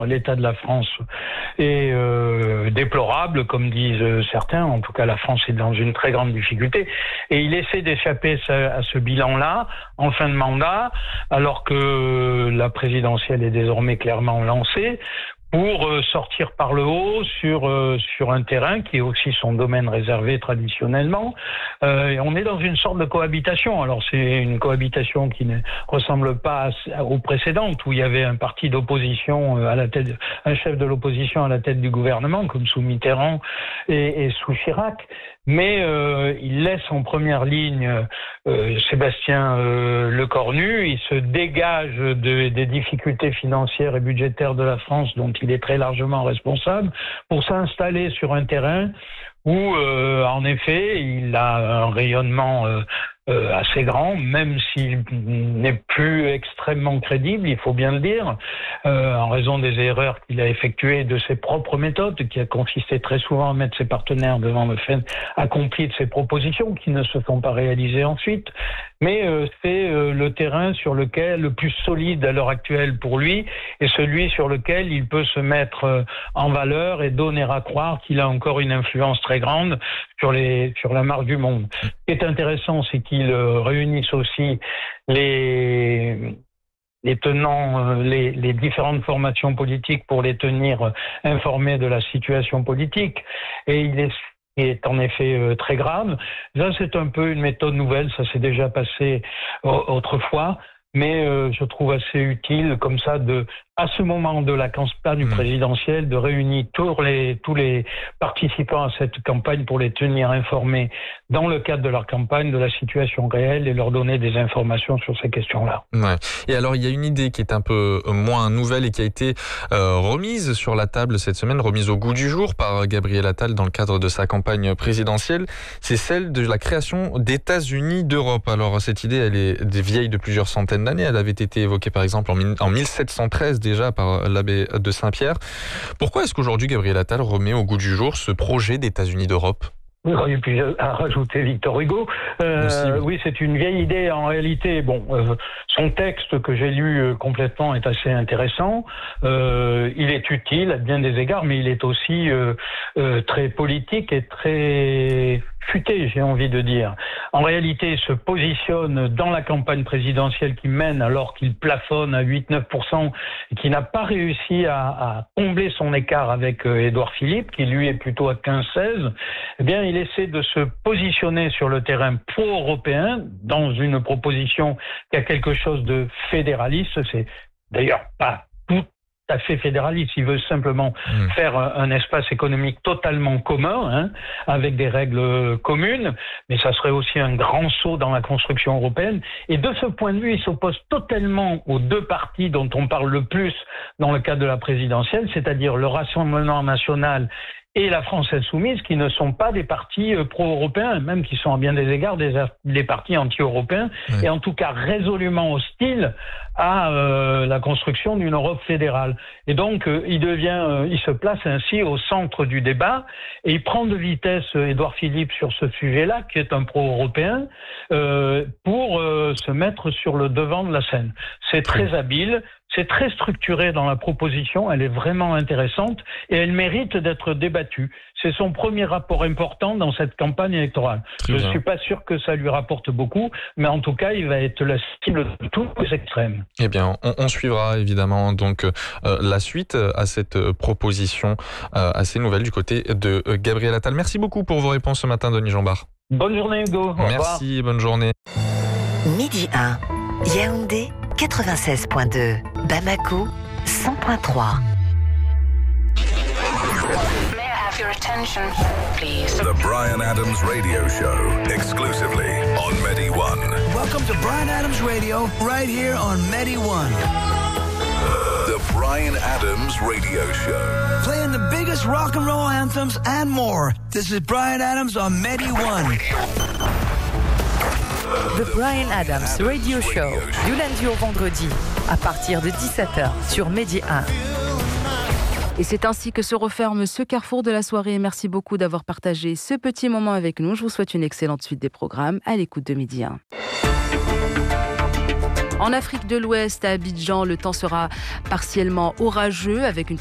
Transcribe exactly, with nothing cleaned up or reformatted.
L'état de la France est euh, déplorable, comme disent certains. En tout cas, la France est dans une très grande difficulté. Et il essaie d'échapper à ce bilan-là en fin de mandat, alors que la présidentielle est désormais clairement lancée, pour sortir par le haut sur euh, sur un terrain qui est aussi son domaine réservé traditionnellement. Euh, et on est dans une sorte de cohabitation. Alors c'est une cohabitation qui ne ressemble pas à, aux précédentes, où il y avait un parti d'opposition à la tête, un chef de l'opposition à la tête du gouvernement, comme sous Mitterrand et, et sous Chirac. Mais euh, il laisse en première ligne euh, Sébastien euh, Lecornu. Il se dégage de, des difficultés financières et budgétaires de la France, dont il est très largement responsable, pour s'installer sur un terrain où, euh, en effet, il a un rayonnement euh, euh, assez grand, même s'il n'est plus extrêmement crédible, il faut bien le dire, euh, en raison des erreurs qu'il a effectuées, de ses propres méthodes, qui a consisté très souvent à mettre ses partenaires devant le fait accompli de ses propositions, qui ne se sont pas réalisées ensuite. Mais euh, c'est euh, le terrain sur lequel le plus solide à l'heure actuelle pour lui, et celui sur lequel il peut se mettre euh, en valeur et donner à croire qu'il a encore une influence très grande sur les sur la marge du monde. Ce qui est intéressant, c'est qu'il euh, réunisse aussi les les tenants, les, les différentes formations politiques pour les tenir informés de la situation politique. Et il est qui est en effet euh, très grave. Là, c'est un peu une méthode nouvelle, ça s'est déjà passé euh, autrefois, mais euh, je trouve assez utile, comme ça, de, à ce moment de la campagne présidentielle, de réunir tous les, tous les participants à cette campagne pour les tenir informés dans le cadre de leur campagne de la situation réelle et leur donner des informations sur ces questions-là. Ouais. Et alors, il y a une idée qui est un peu moins nouvelle et qui a été euh, remise sur la table cette semaine, remise au goût du jour par Gabriel Attal dans le cadre de sa campagne présidentielle. C'est celle de la création d'États-Unis d'Europe. Alors, cette idée, elle est vieille de plusieurs centaines d'années. Elle avait été évoquée, par exemple, en mille sept cent treize déjà par l'abbé de Saint-Pierre. Pourquoi est-ce qu'aujourd'hui, Gabriel Attal remet au goût du jour ce projet d'États-Unis d'Europe ? Il aurait pu rajouter Victor Hugo. Euh, Aussi, oui, oui c'est une vieille idée. En réalité, bon, euh, son texte que j'ai lu euh, complètement est assez intéressant. Euh, il est utile à bien des égards, mais il est aussi euh, euh, très politique et très futé, j'ai envie de dire. En réalité, il se positionne dans la campagne présidentielle qui mène alors qu'il plafonne à huit à neuf pour cent et qui n'a pas réussi à, à combler son écart avec euh, Édouard Philippe, qui lui est plutôt à quinze à seize. Eh bien, il essaie de se positionner sur le terrain pro-européen dans une proposition qui a quelque chose de fédéraliste. C'est d'ailleurs pas tout à fait fédéraliste. Il veut simplement mmh. faire un espace économique totalement commun, hein, avec des règles communes, mais ça serait aussi un grand saut dans la construction européenne. Et de ce point de vue, il s'oppose totalement aux deux partis dont on parle le plus dans le cadre de la présidentielle, c'est-à-dire le Rassemblement national et la France insoumise, qui ne sont pas des partis euh, pro-européens, même qui sont à bien des égards des, des partis anti-européens, oui. Et en tout cas résolument hostiles à euh, la construction d'une Europe fédérale. Et donc, euh, il devient, euh, il se place ainsi au centre du débat, et il prend de vitesse euh, Édouard Philippe sur ce sujet-là, qui est un pro-européen, euh, pour euh, se mettre sur le devant de la scène. C'est très habile. C'est très structuré dans la proposition, elle est vraiment intéressante et elle mérite d'être débattue. C'est son premier rapport important dans cette campagne électorale. Très Je ne suis pas sûr que ça lui rapporte beaucoup, mais en tout cas, il va être la cible de tous les extrêmes. Eh bien, on, on suivra évidemment donc euh, la suite à cette proposition euh, assez nouvelle du côté de euh, Gabriel Attal. Merci beaucoup pour vos réponses ce matin, Denis Jambard. Bonne journée, Hugo. Au Merci, revoir. Bonne journée. Midi un, Yaoundé quatre-vingt-seize point deux, Bamako cent point trois. May I have your attention, please? The Bryan Adams Radio Show, exclusively on Medi One. Welcome to Bryan Adams Radio, right here on Medi One. The Bryan Adams Radio Show. Playing the biggest rock and roll anthems and more. This is Bryan Adams on Medi One. The Bryan Adams Radio Show, du lundi au vendredi, à partir de dix-sept heures sur Medi un. Et c'est ainsi que se referme ce carrefour de la soirée. Merci beaucoup d'avoir partagé ce petit moment avec nous. Je vous souhaite une excellente suite des programmes à l'écoute de Midi un. En Afrique de l'Ouest, à Abidjan, le temps sera partiellement orageux avec une